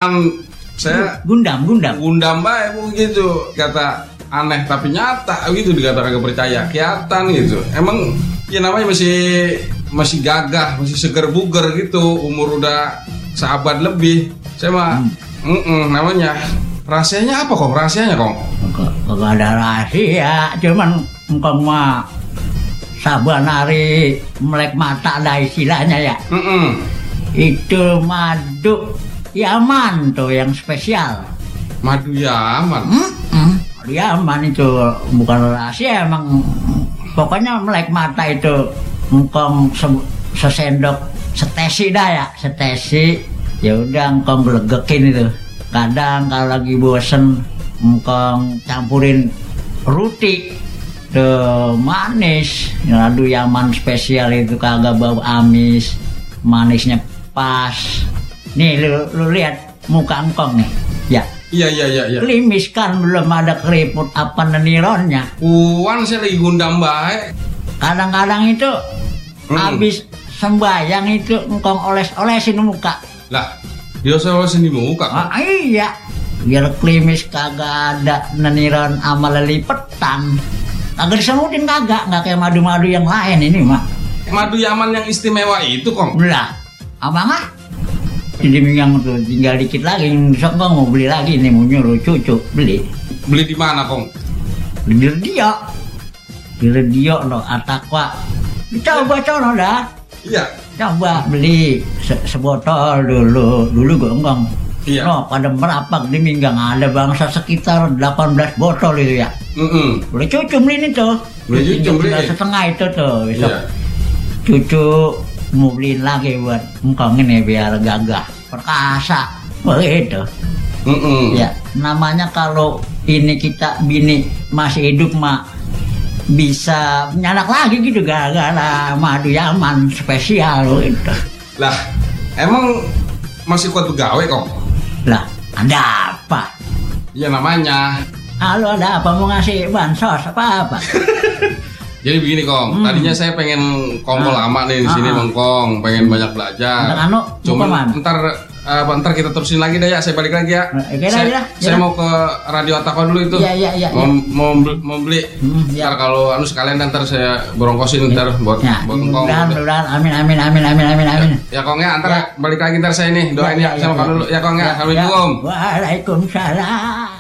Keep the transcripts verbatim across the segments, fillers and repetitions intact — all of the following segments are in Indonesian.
saya gundam gundam gundam baik begitu, kata aneh tapi nyata gitu, dikatakan gak percaya, kelihatan gitu. Emang ya namanya masih masih gagah, masih seger buger gitu, umur udah seabad lebih. Saya mah hmm. namanya rahasianya apa kok? Rahasianya kok? Gak ada rahasia, cuman engkau mah saban hari melek mata ada istilahnya ya. Mm-mm. Itu madu Yaman tuh yang spesial. Madu Yaman. Mm-mm. Madu Yaman itu bukan rahasia, emang pokoknya melek mata itu engkau sesendok setesi dah ya, setesi. Ya udah engkau gelegekin itu. Kadang kalau lagi bosen engkau campurin roti tuh manis, madu Yaman spesial itu kagak bau amis, manisnya pas. Nih lu, lu lihat muka engkong nih, ya. Iya iya iya. iya. Limis kan belum ada keriput apa nenironnya. Uwan saya lagi gundam baik. Kadang-kadang itu hmm. habis sembayang itu engkong oles-olesin muka. Lah, dia oles-olesin di muka. Ah, iya, biar klimis kagak ada neniron sama lelipetan. Kagak disemutin kagak, nggak kayak madu-madu yang lain ini mah. Madu Yaman yang istimewa itu kong. Lah, apa nggak? Jadi minggang tuh tinggal dikit lagi, besok kong mau beli lagi nih, mau nyuruh cucu beli. Beli di mana kong? Di radio, di radio loh, Atakwa. Coba coba dah. Iya. Coba beli se- sebotol dulu, dulu gue enggak. Iya. No, pada merapak di minggang ada bangsa sekitar delapan belas botol itu ya. Mm-mm. Boleh cucu beli ini tuh. Boleh cucu beli. Setengah itu tuh. Besok iya. Cucu mau beliin lagi buat engkong ini biar gagah, perkasa. Begitu. Mm-mm. Ya, namanya kalau ini kita bini masih hidup mah bisa nyanak lagi gitu gara-gara madu Yaman spesial gitu. Lah, emang masih kuat begawe kok? Lah, ada apa? Ya namanya. Halo, ada apa? Mau ngasih bansos apa-apa? Jadi begini kong, hmm. tadinya saya pengen kongkol ah. lama nih di sini ah. Mengkong, pengen banyak belajar. Dan anu, cuman ntar uh, ntar kita terusin lagi dah ya, saya balik lagi ya. Oke, saya, ya, saya ya. mau ke Radio Atakwa dulu itu. Iya iya iya. Mau, ya. mau, mau beli. Hmm, ya. Ntar kalau anu sekalian ntar saya borongkosin ntar buat ya, buat Mengkong. Mudah-mudahan, amin amin amin amin amin amin. Ya, ya Kong ya, ntar ya. balik lagi ntar saya nih doain ya, ya, ya sama ya, Kong dulu ya Kong ya. ya Assalamualaikum. Ya. Waalaikumsalam.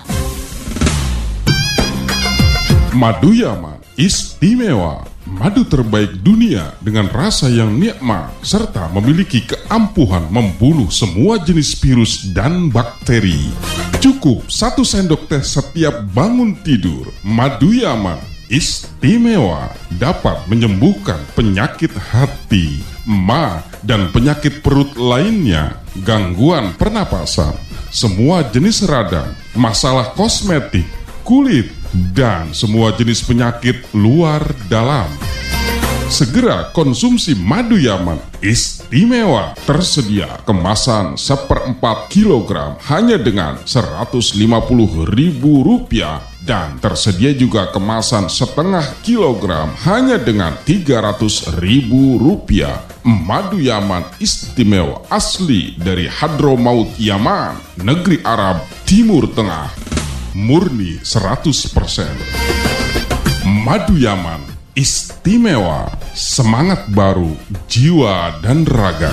Madu Yaman istimewa. Madu terbaik dunia dengan rasa yang nikmat serta memiliki keampuhan membunuh semua jenis virus dan bakteri. Cukup satu sendok teh setiap bangun tidur. Madu Yaman istimewa, dapat menyembuhkan penyakit hati, ma, dan penyakit perut lainnya, gangguan pernapasan, semua jenis radang, masalah kosmetik, kulit, dan semua jenis penyakit luar dalam. Segera konsumsi madu Yaman istimewa. Tersedia kemasan seperempat kilogram hanya dengan seratus lima puluh ribu rupiah. Dan tersedia juga kemasan setengah kilogram hanya dengan tiga ratus ribu rupiah. Madu Yaman istimewa asli dari Hadramaut Yaman, negeri Arab Timur Tengah. Murni seratus persen. Madu Yaman istimewa, semangat baru, jiwa dan raga.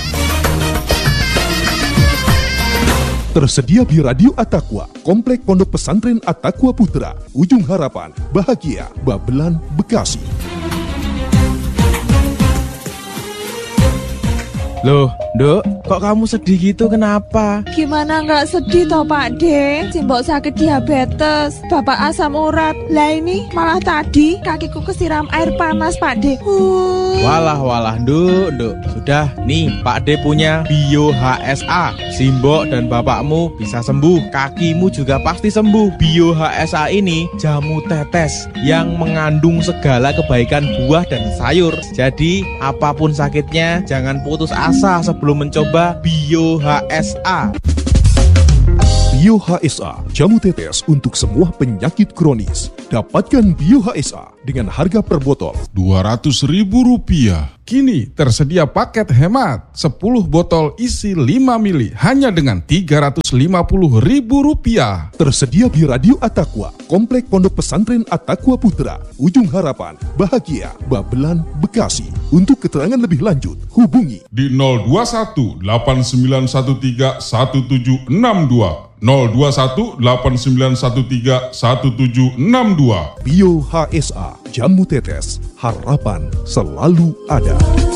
Tersedia di Radio Atakwa, Komplek Pondok Pesantren Atakwa Putra, Ujung Harapan, Bahagia, Babelan, Bekasi. Loh, Dok, kok kamu sedih gitu kenapa? Gimana nggak sedih toh Pak De? Simbok sakit diabetes, bapak asam urat. Lah ini malah tadi kakiku kesiram air panas Pak De. Uh. Walah walah, Duk, Duk. Sudah, nih Pak De punya Bio H S A. Simbok dan bapakmu bisa sembuh, kakimu juga pasti sembuh. Bio H S A ini jamu tetes yang mengandung segala kebaikan buah dan sayur. Jadi apapun sakitnya, jangan putus asa sebelum mencoba Bio H S A. Bio H S A, jamu tetes untuk semua penyakit kronis Dapatkan Bio H S A dengan harga per botol dua ratus ribu rupiah. Kini tersedia paket hemat sepuluh botol isi lima mili hanya dengan tiga ratus lima puluh ribu rupiah. Tersedia di Radio At-Taqwa, Komplek Pondok Pesantren At-Taqwa Putra, Ujung Harapan, Bahagia, Babelan, Bekasi. Untuk keterangan lebih lanjut, hubungi Di nol dua satu delapan sembilan satu tiga satu tujuh enam dua nol dua satu delapan sembilan satu tiga satu tujuh enam dua. Bio H S A, jamu tetes, harapan selalu ada.